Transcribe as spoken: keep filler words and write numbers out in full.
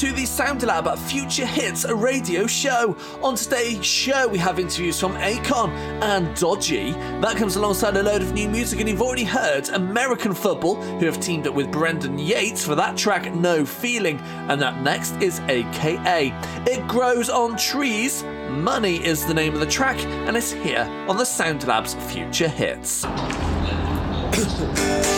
to the SoundLab Future Hits radio show. On today's show, we have interviews from Akon and Dodgy. That comes alongside a load of new music, and you've already heard American Football, who have teamed up with Brendan Yates for that track No Feeling, and that next is A K A. It Grows on Trees. Money is the name of the track, and it's here on the SoundLab's Future Hits.